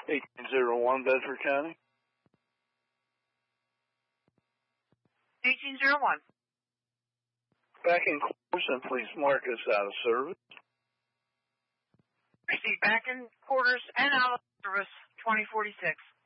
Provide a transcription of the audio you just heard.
1801 Bedford County. 1801. Back in course and please mark us out of service. Received back in quarters and out of service 2046.